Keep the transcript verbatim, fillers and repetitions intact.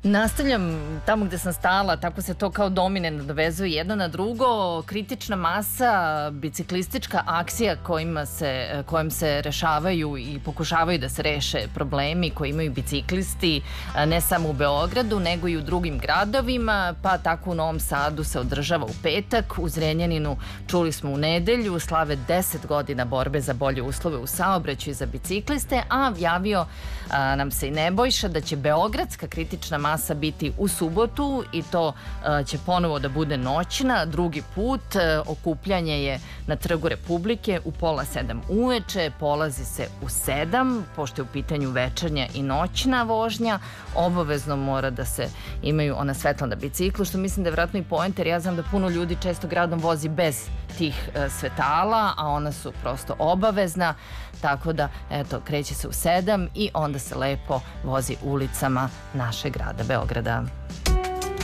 Nastavljam tamo gde sam stala, tako se to kao domine nadovezuje jedno na drugo. Kritična masa, biciklistička akcija kojima se, kojim se rešavaju i pokušavaju da se reše problemi koji imaju biciklisti, ne samo u Beogradu, nego i u drugim gradovima, pa tako u Novom Sadu se održava u petak, u Zrenjaninu čuli smo u nedelju, slave deset godina borbe za bolje uslove u saobraćaju za bicikliste, a javio a, nam se i Nebojša da će beogradska kritična masa biti u subotu i to uh, će ponovo da bude noćna, drugi put. Uh, okupljanje je na Trgu Republike u pola sedam uveče, polazi se u sedam, pošto je u pitanju večernja i noćna vožnja, obavezno mora da se imaju ona svetla na biciklu, što mislim da je vjerojatno i poenta, jer ja znam da puno ljudi često gradom vozi bez tih uh, svetala, a ona su prosto obavezna, tako da, eto, kreće se u sedam i onda se lepo vozi ulicama našeg grada Beograda.